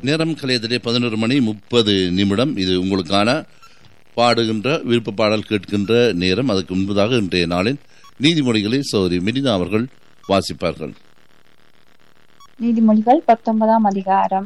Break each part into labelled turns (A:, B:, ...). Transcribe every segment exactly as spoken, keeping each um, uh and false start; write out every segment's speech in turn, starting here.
A: நேரம் கலையத்திலே பதினொரு மணி முப்பது நிமிடம். இது உங்களுக்கான பாடுகின்ற விருப்ப பாடல் கேட்கின்ற நேரம். அதுக்கு முன்பதாக இன்றைய நாளின் நீதிமொழிகளை சௌரி மெரினா அவர்கள் வாசிப்பார்கள்.
B: நீதிமொழிகள் பத்தொன்பதாம் அதிகாரம்.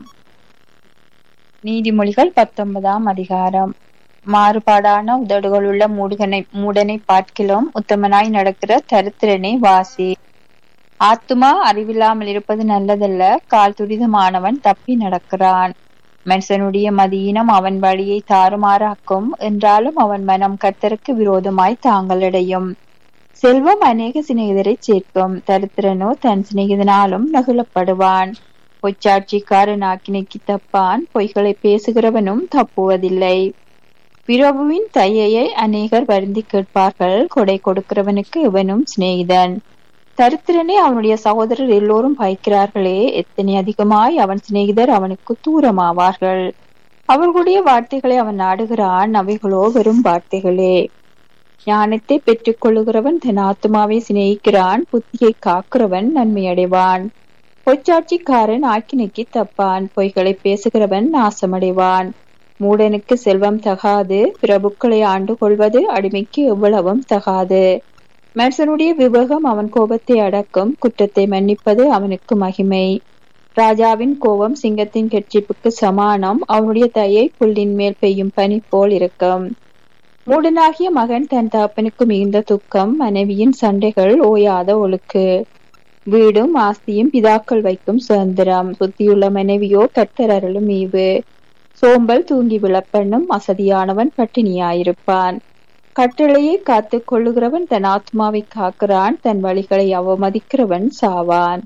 B: நீதிமொழிகள் பத்தொன்பதாம் அதிகாரம். மாறுபாடான உதடுகளுள்ள மூடனை மூடனை பார்க்கிலும் உத்தமனாய் நடக்கிற தரித்திரனை வாசி. ஆத்துமா அறிவில்லாமல் இருப்பது நல்லதல்ல, கால் துரிதமானவன் தப்பி நடக்கிறான். மனுஷனுடைய மதியினம் அவன் வழியை தாறுமாறாக்கும், என்றாலும் அவன் மனம் கர்த்தருக்கு விரோதமாய் தாங்களடையும். செல்வம் அநேக சிநேகிதரை சேர்க்கும், தரித்திரனோ தன் சிநேகிதனாலும் நகுலப்படுவான். பொச்சாட்சிக்காரன் ஆக்கினைக்கு தப்பான், பொய்களை பேசுகிறவனும் தப்புவதில்லை. பிரபுவின் தையை அநேகர் வருந்தி கேட்பார்கள், கொடை கொடுக்கிறவனுக்கு இவனும் சிநேகிதன். தரித்திரனே அவனுடைய சகோதரர் எல்லோரும் பயக்கிறார்களே, எத்தனை அதிகமாய் அவன் சிநேகிதர் அவனுக்கு தூரமாவார்கள். அவர்களுடைய வார்த்தைகளை அவன் நாடுகிறான், அவைகளோ வெறும் வார்த்தைகளே. ஞானத்தை பெற்றுக் கொள்ளுகிறவன் தன் ஆத்துமாவை சிநேகிக்கிறான், புத்தியை காக்கிறவன் நன்மை அடைவான். பொச்சாட்சிக்காரன் ஆக்கினைக்கு தப்பான், பொய்களை பேசுகிறவன் நாசமடைவான். மூடனுக்கு செல்வம் தகாது, பிரபுக்களை ஆண்டு கொள்வது அடிமைக்கு எவ்வளவும் தகாது. மனுஷனுடைய விவேகம் அவன் கோபத்தை அடக்கும், குற்றத்தை மன்னிப்பது அவனுக்கு மகிமை. ராஜாவின் கோபம் சிங்கத்தின் கெர்ச்சிப்புக்கு சமானம், அவனுடைய தயை புல்லின் மேல் பெய்யும் பனி போல் இருக்கும். மூடனாகிய மகன் தன் தகப்பனுக்கு மிகுந்த துக்கம், மனைவியின் சண்டைகள் ஓயாத ஒழுக்கு. வீடும் ஆஸ்தியும் பிதாக்கள் வைக்கும் சுதந்திரம், புத்தியுள்ள மனைவியோ கர்த்தர் அருளும் ஈவு. சோம்பல் தூங்கி விழப்பண்ணும், அசதியானவன் பட்டினியாயிருப்பான். கட்டளையை காத்து கொள்ளுகிறவன் தன் ஆத்மாவை காக்கிறான், தன் வழிகளை அவமதிக்கிறவன் சாவான்.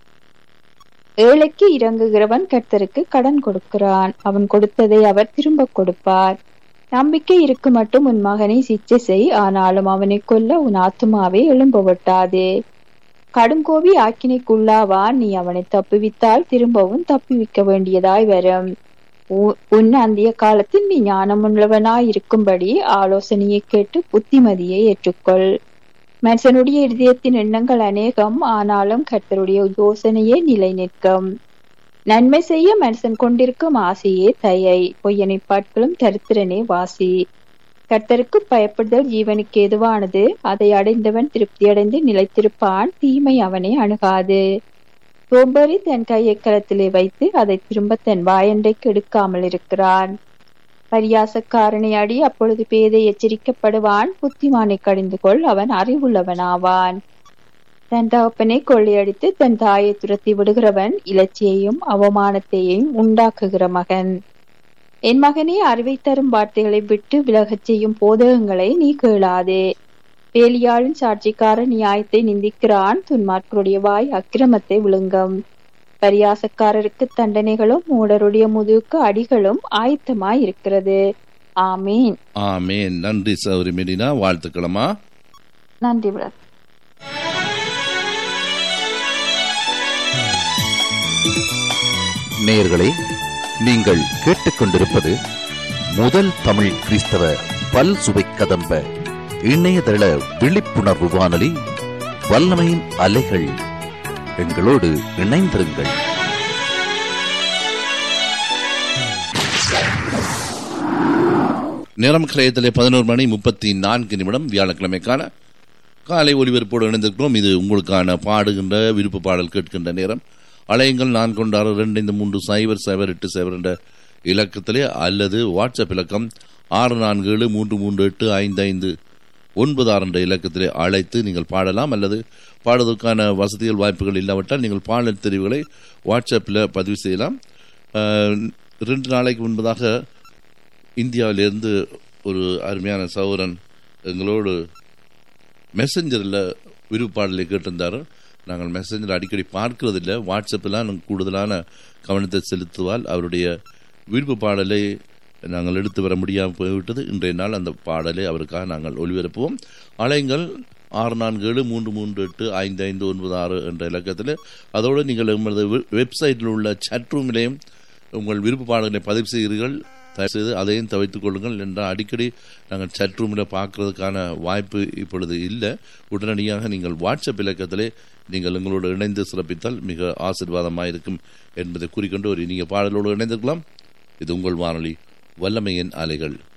B: ஏழைக்கு இறங்குகிறவன் கர்த்தருக்கு கடன் கொடுக்கிறான், அவன் கொடுத்ததை அவர் திரும்ப கொடுப்பார். நம்பிக்கை இருக்கு மட்டும் உன் மகனை சிச்சை செய், ஆனாலும் அவனை கொல்ல உன் ஆத்மாவை எழும்ப விட்டாதே. கடுங்கோபி ஆக்கினைக்குள்ளாவான், நீ அவனை தப்புவித்தால் திரும்பவும் தப்புவிக்க வேண்டியதாய் வரும். உன் அந்திய காலத்தில் நீ ஞானமுள்ளவனாய் இருக்கும்படி ஆலோசனையை கேட்டு புத்திமதியை ஏற்றுக்கொள். மனுஷனுடைய இருதயத்தின் எண்ணங்கள் அநேகம், ஆனாலும் கர்த்தருடைய யோசனையே நிலை நிற்கும். நன்மை செய்ய மனுஷன் கொண்டிருக்கும் ஆசையே தயை, பொய்யனை பாட்களும் தரித்திரனே வாசி. கர்த்தருக்கு பயப்படுதல் ஜீவனுக்கு ஏதுவானது, அதை அடைந்தவன் திருப்தி அடைந்து நிலைத்திருப்பான், தீமை அவனை அணுகாது. சோம்பேறி தன் கையை கரத்திலே வைத்து அதை திரும்ப தன் வாயண்டைக்கு எடுக்காமல் இருக்கிறான். பரியாசக்காரனை அடி, அப்பொழுது பேதை எச்சரிக்கப்படுவான். புத்திமானை கடிந்து கொள், அவன் அறிவுள்ளவனாவான். தன் தகப்பனை கொள்ளையடித்து தன் தாயை துரத்தி விடுகிறவன் இலச்சியையும் அவமானத்தையும் உண்டாக்குகிற மகன். என் மகனே, அறிவை தரும் வார்த்தைகளை விட்டு விலகச் செய்யும் போதகங்களை நீ கேளாதே. பேலியாளின் சாட்சிக்காரன் நியாயத்தை நிந்திக்கிறான், துன்மார்க்கருடைய வாய் அக்கிரமத்தை விழுங்கும். பரியாசக்காரருக்கு தண்டனைகளும் மூடருடைய முதுகுக்கு அடிகளும் ஆயத்தமாய் இருக்கிறது. ஆமீன்.
A: ஆமீன். நன்றி சௌரி மெரினா, வாழ்த்துக்களமா.
B: நன்றி பிரதர்.
C: நேயர்களே, நீங்கள் கேட்டுக்கொண்டிருப்பது முதல் தமிழ் கிறிஸ்தவ பல் சுவை கதம்ப இணையதள விழிப்புணர்வு வானொலி, வல்லமையின் அலைகள். எங்களோடு இணைந்திருங்கள்.
A: நேரம் கலையத்திலே பதினோரு மணி முப்பத்தி நான்கு நிமிடம். வியாழக்கிழமைக்கான காலை ஒலிபரப்போடு இணைந்திருக்கிறோம். இது உங்களுக்கான பாடுகின்ற விருப்ப பாடல் கேட்கின்ற நேரம். அலையுங்கள் நான்கு கொண்டு ஆறு ரெண்டு ஐந்து மூன்று சைபர் சைபர் எட்டு சைபர் என்ற இலக்கத்திலே, அல்லது வாட்ஸ்அப் இலக்கம் ஆறு நான்கு ஏழு மூன்று மூன்று எட்டு ஐந்து ஐந்து ஒன்பது ஆறு என்ற இலக்கத்திலே அழைத்து நீங்கள் பாடலாம். அல்லது பாடுவதற்கான வசதிகள் வாய்ப்புகள் இல்லாவிட்டால் நீங்கள் பாடல் தெரிவுகளை வாட்ஸ்அப்பில் பதிவு செய்யலாம். ரெண்டு நாளைக்கு முன்பதாக இந்தியாவிலிருந்து ஒரு அருமையான சௌரன் எங்களோடு மெசஞ்சரில் விருப்பாடலை கேட்டிருந்தார். நாங்கள் மெசஞ்சர் அடிக்கடி பார்க்கறதில்லை, வாட்ஸ்அப்பில் நாங்கள் கூடுதலான கவனத்தை செலுத்துவால் அவருடைய விருப்ப பாடலை நாங்கள் எடுத்து வர முடியாமல் போய்விட்டது. இன்றைய நாள் அந்த பாடலை அவருக்காக நாங்கள் ஒளிபரப்புவோம். அலைங்கள் ஆறு நான்கு ஏழு மூன்று மூன்று எட்டு ஐந்து ஐந்து ஒன்பது ஆறு என்ற இலக்கத்தில். அதோடு நீங்கள் உங்களது வெப்சைட்டில் உள்ள சாட் ரூமிலேயும் உங்கள் விருப்ப பாடல்களை பதிவு செய்கிறீர்கள். தயவுசெய்து அதையும் தவிர்த்துக் கொள்ளுங்கள். என்றால் அடிக்கடி நாங்கள் சாட் ரூமில் பார்க்கறதுக்கான வாய்ப்பு இப்பொழுது இல்லை. உடனடியாக நீங்கள் வாட்ஸ்அப் இலக்கத்திலே நீங்கள் எங்களோடு இணைந்து சிறப்பித்தால் மிக ஆசீர்வாதமாக இருக்கும் என்பதை கூறிக்கொண்டு ஒரு இனிய பாடலோடு இணைந்திருக்கலாம். இது உங்கள் வானொலி வல்லமையின் அலைகள்.